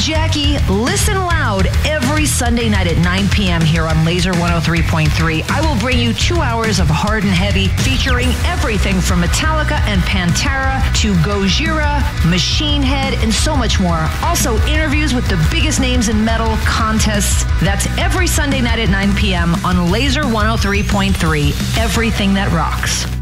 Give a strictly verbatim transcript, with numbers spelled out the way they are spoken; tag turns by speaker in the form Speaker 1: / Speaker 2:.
Speaker 1: Jackie. Listen loud every Sunday night at nine p.m. here on Laser one oh three point three. I will bring you two hours of hard and heavy featuring everything from Metallica and Pantera to Gojira, Machine Head, and so much more. Also, interviews with the biggest names in metal, contests. That's every Sunday night at nine p.m. on Laser one oh three point three. Everything that rocks.